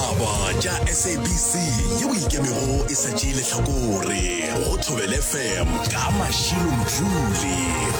ditaba tša SABC yeo ikemego e sa tšeile hlakore go Thobela FM ka Mashilo Mdluli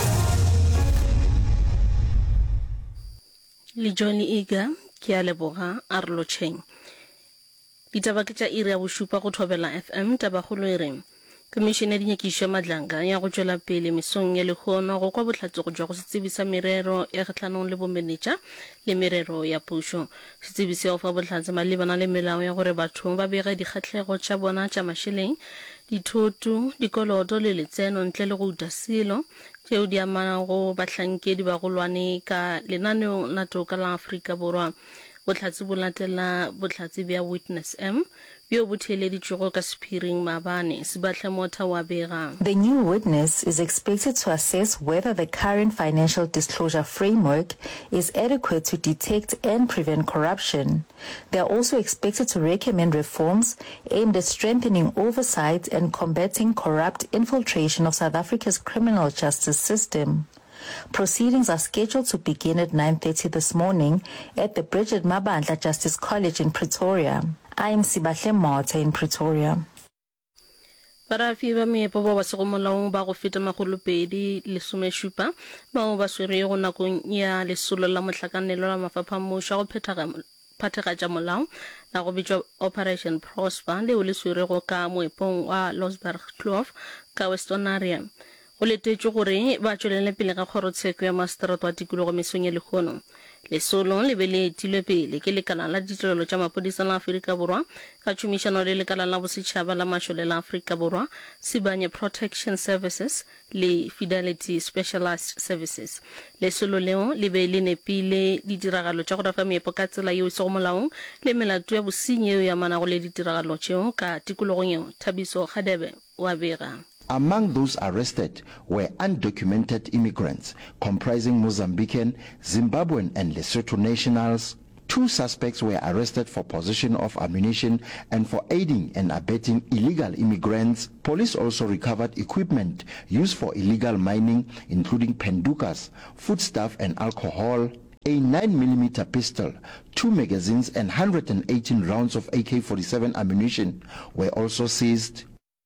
le Johnny Iga ke a leboga Arlo Cheng. Ditaba ke tša iri ya bošupa go Thobela FM. Tabagolo e reng Komišene ya Dinyakišo Madlanga ya go tšwela pele mesong ya lekgono go kwa bohlatse go tšwa go setsebisa merero ya kgahlanong le bomenetša le merero ya pušo. Setsebisi ya go fa bohlatse malebana le melao ya gore batho ba bega dikgahlego tša bona tša mašeleng, dithoto, dikoloto le letseno ntle le go uta selo tšeo di amanago bahlankedi ba golwane ka lenaneo la toka la Afrika Borwa. Bohlatse bo latela bohlatse bja Witness M bjo bo theeleditšwego ka sephiring maabane Sebatle Motha wa bega. The new witness is expected to assess whether the current financial disclosure framework is adequate to detect and prevent corruption. They are also expected to recommend reforms aimed at strengthening oversight and combating corrupt infiltration of South Africa's criminal justice system. Proceedings are scheduled to begin at 9:30 this morning at the Bridget Mabandla Justice College in Pretoria. I am Sebatle Motha in Pretoria. Barafi ba meepo ba segomolaong ba go feta magolopedi le somešupa bao ba swere go nakong ya lesolo la mohlakanelo la mafapha mmušo go phethagatša molao la go bitšwa Operation Prosper leo le swerego ka moepong wa Losberg Kloof ka Western Area. Go letetšwe gore ba tšwelele pele ka kgorotsheko ya maseterata wa tikologo mesong ya lekgono. Lesolo le be le etilwe pele ke lekala la ditirelo tša maphodisa la Afrika Borwa ka tšhomišano le lekala la bosetšhaba la mašole la Afrika Borwa, Sibanye Protection Services le Fidelity Specialized Services. Lesolo leo le be le nepile ditiragalo tša go rafa meepo ka tsela yeo e sego molaong le melato ya bosenyi eo ya manago le ditiragalo tšeo ka tikologong eo. Thabiso Khadebe wa bega. Among those arrested were undocumented immigrants comprising Mozambican, Zimbabwean and Lesotho nationals. 2 suspects were arrested for possession of ammunition and for aiding and abetting illegal immigrants. Police also recovered equipment used for illegal mining, including pendukas, foodstuff and alcohol. A 9mm pistol, 2 magazines and 118 rounds of AK-47 ammunition were also seized.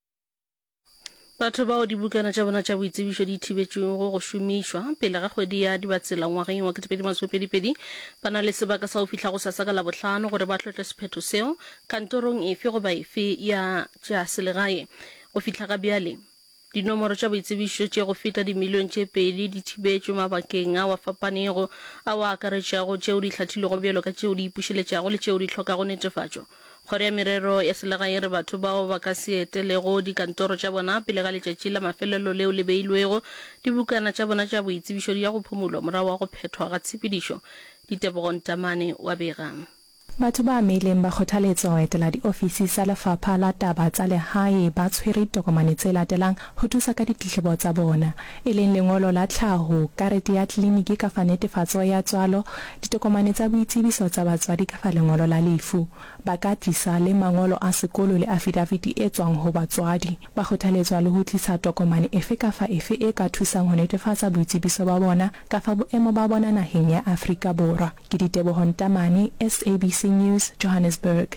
Batho bao dibukana tša bona tša boitsebišo di thibetšwego go šomišwa pele ga kgwedi ya Dibatsela ngwageng wa 2022 ba na le sebaka sa go fihla go sasa ka Labohlano gore ba tlotle sephetho seo kantorong efe goba efe ya tša selegae. Go fihla ka bjale dinomoro tša boitsebišo tše go feta dimilione tše 2 di thibetšwe mabakeng a wa fapanego a wa akaretšago tšeo di hlathilego bjalo ka tšeo di ipušeletšago le tšeo di hlokago netefatšo. Kgoro ya merero ya selegae re batho bao ba ka se etelego dikantoro tša bona pele ga letšatši la mafelelo leo le beilwego dibukana tša bona tša boitsebišo di ya go phumulwa morago wa go phethwa ga tshepedišo. Ditebogo Ntamane wa begang. Batho ba ameileng ba kgothaletsa ho etela diofisi tsa lefapha la taba tsa lehae ba tshwere tokomane tse latelang ho thusa ka ditletlebo tsa bona, e leng lengolo la tlhaho, karete ya tleliniki ka fa netefatso ya tswalo, ditokomane tsa boitsebiso tsa batswadi ka fa lengolo la lefu. Ba ka tlisa le mangolo a sekolo le affidaviti e tswang ho batswadi. Ba kgothaletswa le ho tlisa tokomane efe ka fa efe e ka thusang ho netefatsa boitsebiso ba bona ka fa boemo ba bona naheng ya Afrika Borwa. Ke Ditebogo Ntamane, SABC News, Johannesburg.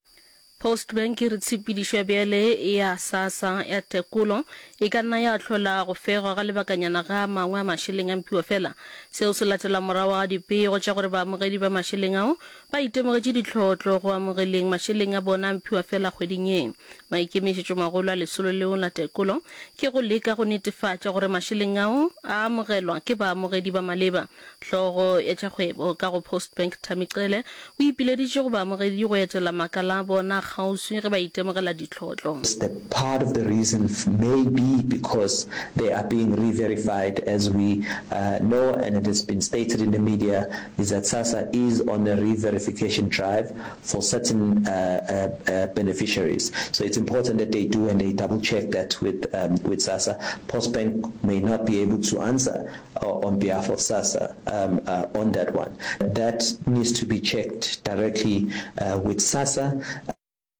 Postbank re tshepedišo ya bjale ya SASSA ya tekolo e ka nna ya hlola go fegwa ga lebakanyana ga mangwe a mašeleng a mpiwa fela. Seo se latela morago ga dipego tša gore baamogedi ba mašeleng ao ba itemogetše ditlhotlo go amogeleng mašeleng a bona a mpiwa fela kgweding ye. Maikemišetšo magolo a lesolo leo la tekolo ke go leka go netefatša gore mašeleng ao a amogelwa ke baamogedi ba maleba. Hlogo ya tša kgwebo ka go Postbank Thamiqele o ipileditše go baamogedi go etela makala a bona kgauswi ge ba itemogela ditlhotlo. The part of the reason may be because they are being re-verified, as we know, and it has been stated in the media, is that SASSA is on a re-verification drive for certain beneficiaries. So it's important that they do and they double check that with SASSA. Postbank may not be able to answer on behalf of SASSA on that one. That needs to be checked directly with SASSA.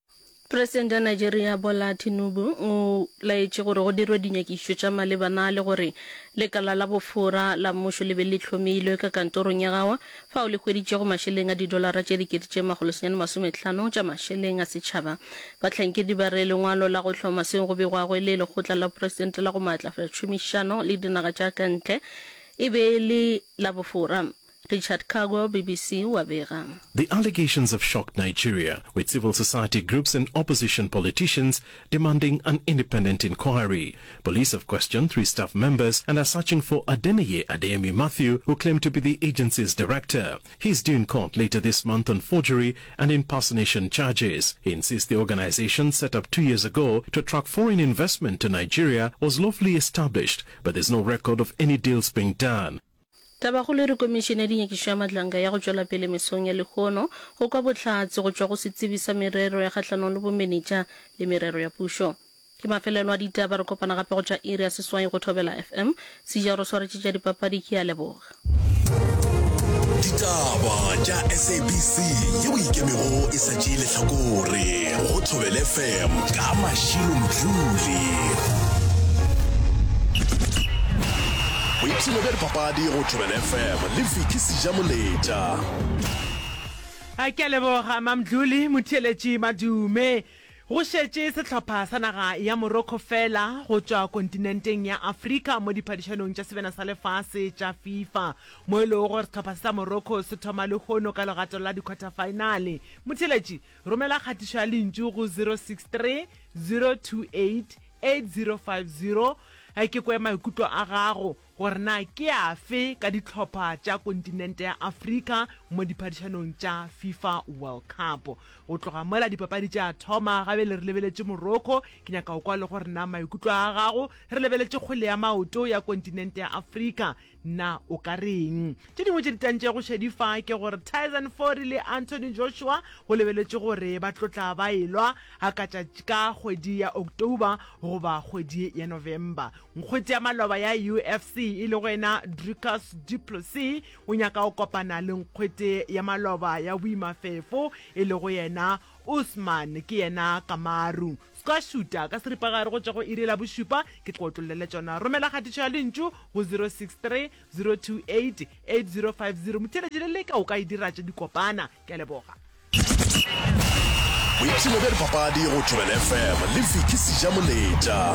President wa Nigeria Bola Tinubu o laetse gore go dirwe dinyakišo tša malebana le gore lekala la bofora la mmušo le be le tlhomilwe ka kantorong ya gawa fa o le hweditše go mašeleng a $50 tša mašeleng a setšhaba. Bahlankedi ba re lengwalo la go hloma seo go begwago le lekgotla la presidente la go maatlafatša tšhomišano le dinaga tša kantle e be le la bofora. Richard Kago, BBC, Wabera. The allegations have shocked Nigeria, with civil society groups and opposition politicians demanding an independent inquiry. Police have questioned 3 staff members and are searching for Adeneye Adeyemi Matthew, who claimed to be the agency's director. He is due in court later this month on forgery and impersonation charges. He insists the organization set up 2 years ago to attract foreign investment to Nigeria was lawfully established, but there's no record of any deals being done. Tabagolo re komishene dinyakišo ya madlanga ya go tšwela pele mesong ya lekgono go kwa bohlatse go tšwa go setsebisa merero ya kgatlhanong le bomenetša le merero ya pušo. Ke mafelelo a ditaba re kopana gape go tša iri ya seswai go Thobela FM sejaro swaretše tša dipapadi ke a leboga. Ditaba tša SABC yeo ikemego e sa tšeile hlakore go Thobela FM ka Mashilo Mdluli. Boipshino bja dipapadi go Thobela FM le Viki Sijamoleta. A ke leboga Mamdluli motheletši madume go šetše sehlopha sa naga ya Morocco fela go tšwa kontinenteng ya Afrika mo diphadišanong tša sebena sa lefase tša FIFA mo e lego gore sehlopha sa Morocco se thoma lekgono ka legato la di-quarterfinale. Motheletši romela kgatišo ya lentšu go 063 028 8050 ke kwe maikutlo a gago gore na ke afe ka ditlhopha tša kontinente ya Afrika mo diphadišanong tša FIFA World Cup. O tloga mola dipapadi tša thoma gabe le re lebeletše Morocco ke nyaka go kwa le gore na maikutlo a gago re lebeletše kgwele ya maoto ya kontinente ya Afrika na o ka reng. Tše dingwe tše ditantše go šedifa ke gore Tyson Fury le Anthony Joshua go lebeletše gore ba tlotla ba elwa a ka kgwedi ya October goba kgwedi ya November. Nkgwete ya maloba ya UFC e le gwena Dricus du Plessis o nyaka go kopana le nkgwete ya maloba ya boimafefo e le go yena Usman ke yena Kamaru. Squash shooter ka seripagare go tšwa go irela bošupa ke tlotlolele tšona romela kgatišo ya lentšu go 063 028 8050 motheletši le leka o ka e dira tša dikopana ke a leboga. Boipshino bja dipapadi go Thobela FM le Viki Sijamoleta.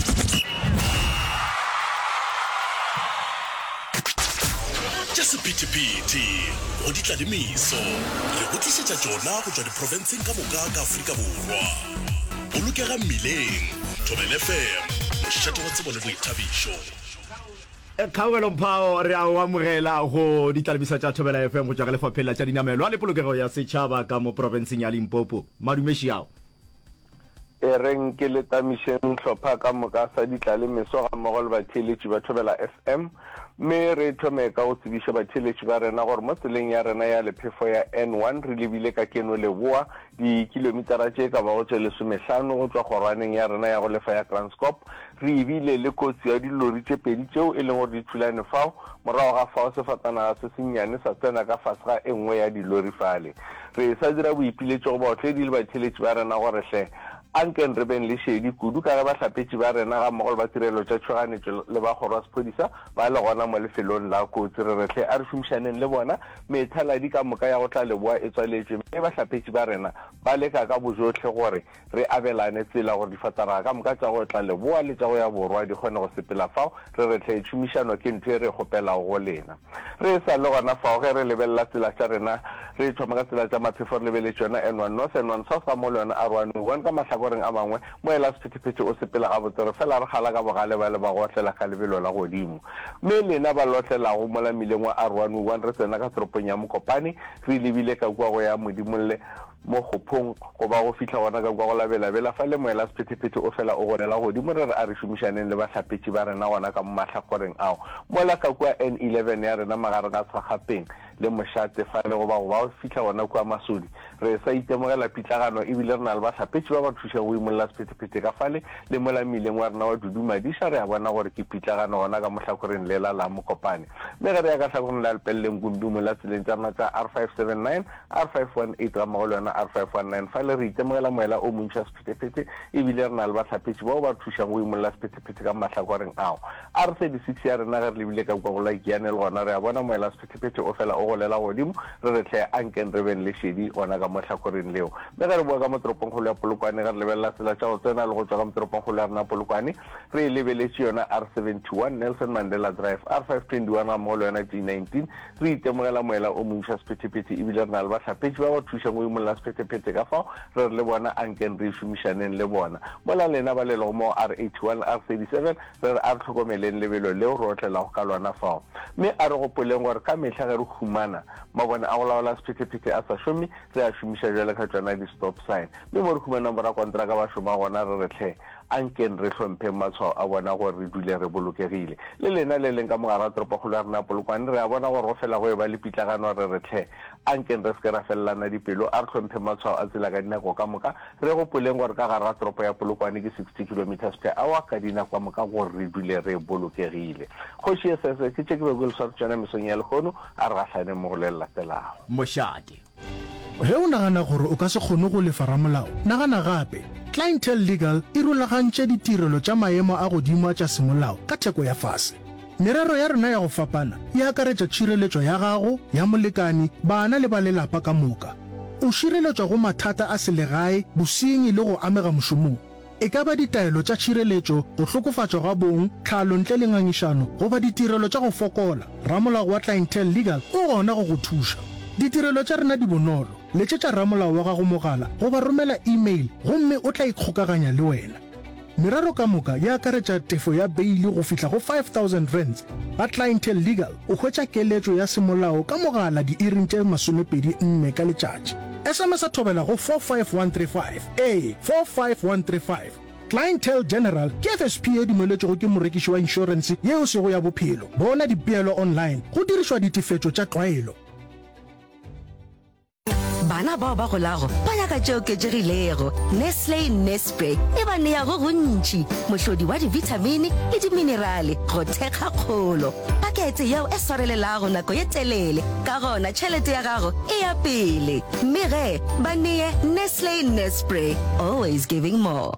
Tša sephethephethe go ditladimiso re go tlišetša tšona go tšwa diprofenseng ka moka ka Afrika Borwa. Bolokega mmileng Thobela FM mošate go tsebo le boithabišo. Kgaogelo Mphao re a o amogela go ditlalebisa tša Thobela FM go tšwa ka lefapheng la tša dinamelo a le polokego ya setšhaba ka mo profenseng ya Limpopo. Madumeši ao reng ke le tamišeng hlopha ka moka sa ditlalemeso ga mmogo le batheletši ba Thobela FM mme re thome ka go tsebiša batheletši ba rena gore mo tseleng ya rena ya lephefo ya N1 re lebile ka Keno Leboa dikilomitara tše ka bago tše 15 go tšwa kgorwaneng ya rena ya go lefa ya Transcorp re ebile le kotsi ya dilori tše pedi tšeo e leng gore di thulane fao morago ga fao sefatanaga se sennyane sa tsena ka fase ga e nngwe ya dilori fale re sa dira boipiletšo go baotledi le batheletši ba rena gore hle anken re ben le shedi kudu ka ba hlapetši ba rena ga mmogo le ba tirelo tša tšhoganetšo le ba kgoro wa sephodisa ba le gona mo lefelong la kotsi re retlhe a re šomišaneng le bona methaladi ka moka ya go tla Leboa e tswaletše mme ba hlapetši ba rena ba leka ka bojotlhe gore re abelane tsela gore difataraga ka moka tša go tla Leboa le tša go ya Borwa di kgone go sepela fao re retlhe tšhomišano ke ntho e re kgopelago go lena re sa le gona fao ge re lebelela tsela tša rena re thoma ka tsela tša maphefo re lebeletše yona N1 North N1 South ka mo le yona R1 ka mahlakoreng a mangwe mo ela sephethephethe o sepela ga botsere fela re gala ka bogale ba le ba go otlela ka lebelo la godimo mme lena ba lotlelago mo la mileng wa R1 re tsena ka toropong ya Mokopane re lebile ka kwa go ya modimolle mo kgophong go ba go fihla gona ka kwa go labela fa le moela sephethephethe o fela o gonela godimo re re a re šomišaneng le bahlapetši ba rena gona ka mo mahlakoreng ao mola ka kwa N11 ya rena magareng a Tshwagapeng le Mošate fa le go ba go fihla gona kwa Masodi re sa itemogela pitlagano ebile re na le batlhapetši ba ba thušang go imolola sephethephethe ka fale le mola mmileng wa rena wa dudumadiša re a bona gore ke pitlagano gona ka mohlakoreng lela la mokopane mme ge re ya ka tlhakoreng la lepeleleng kundumo la tseleng tsa rena tsa R579 R518 ga mmogo le yona R519 fale re itemogela moela o montšha sephethephethe ebile re na le batlhapetši bao ba thušang go imolola sephethephethe ka mahlakoreng ao R36 ya rena ge re lebile ka kwa go la ikiane le gona re a bona moela sephethephethe o fela o golela godimo re re tlhe anken re ben le shedi gona ka mohlakoreng leo mme ge re boa ka mo toropongkgolo ya Polokwane ge re lebelela tsela tša go tsena le go tswa ka mo toropongkgolo ya rena Polokwane re e lebeletše yona R71 Nelson Mandela Drive R521 ga mmogo le yona G19 re itemogela moela o montšha sephethephethe ebile re na le batlhapetši ba ba thušang go imolola sephethephethe ka fao re re le bona anken re šomišaneng le bona mola lena ba lelego mo R81 R37 re re a re tlhokomeleng lebelo leo re otlela go ka lwana fao mme a re gopoleng gore ka mehla ge re humana mabone a go laola sephethephethe a sa šome re a šomiša jale ka tsona di-stop sign mme mo re humanang bora kontraka ba šoma gona re re tlhe anken re hlompheng matshwao a bona gore re dule re bolokegile le lena le leng ka mogara toropokgolo ya rena Polokwane re a bona gore go fela go e ba le pitlagano re re tlhe anken re seke ra felelana dipelo a re hlompheng matshwao a tsela ka dinako ka moka re gopoleng gore ka gara toropo ya Polokwane ke 60 kilometers per hour ka dinako ka moka gore re dule re bolokegile kgoši esese ke tše ke bego le sware tsona mesong ya lekgono a re gahlane mo go le latelago mošate ge o nagana gore o ka se kgone go lefa ramolao nagana gape Clientele Legal e rulagantše ditirelo tša maemo a godimo tša semolao ka theko ya fase merero ya rena ya go fapana e akaretša tšhireletšo ya gago ya molekani bana le ba lelapa ka moka o šireletšwa go mathata a selegae bosenyi le go amega mošomong e ka ba ditaelo tša tšhireletšo go hlokofatšwa ga bong tlhalo ntle le ngangišano goba ditirelo tša go fokola ramolao wa Clientele Legal o gona go go thuša ditirelo tša rena di bonolo letšetša ramolao wa gago mogala goba romela email gomme o tla ikgokaganya le wena merero ka moka ya akaretša tefo ya beili go fihla go 5,000 rands ga Clientele Legal o hwetša keletšo ya semolao ka mogala di-iring tše 24 ka letšatši SMS a thobela go 45135 45135 Clientele General ke FSP e dumeletšego ke morekiši wa inšorense yeo sego ya bophelo bona dipeelo online go dirišwa ditefetšo tša tlwaelo bana bao ba golago ba nyaka tšeo oketšegilego Nestle Nespray e ba neago gontši mohlodi wa divitamini le diminerale go thekga kgolo pakete yeo e swarelelago nako ye telele ka gona tšhelete ya gago e ya pele mme ge ba neye Nestle Nespray always giving more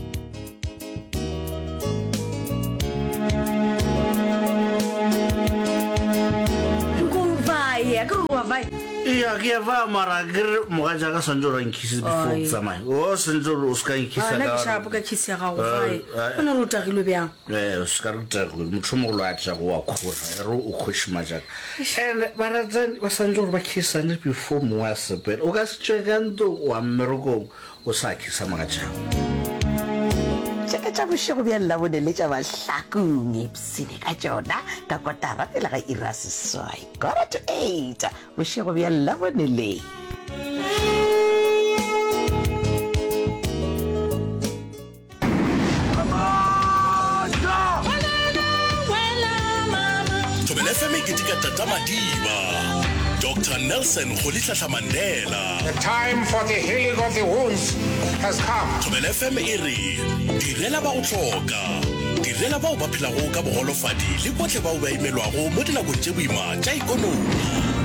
Ya ke va mara gre mo ga jaaka santse re nkisi before tsamai o santse o ska nkisa ka ana ke shapo ka kisi ya gago vai ona re utagilwe bjang o ska re utagilwe motho mo go lwatsa go wa khora re o khoshima jaka and bara tsan wa santse re ba kisane before mo wa sepe o ka se tshekando wa mmeroko o sa kisa magaja tša bošego bja labone le tša bahlakong epsene ka tšona ka kotara pela ga ira seswai 8 bošego bja labone le Thobela FM ke tika tata madiba Dr. Nelson Rolihlahla Mandela. The time for the healing of the wounds has come. Thobela FM e re direla ba go tloka direla ba o ba phela go ka bogolofadi le botle ba o ba imelwago mo dinakong tše boima tša ikonomi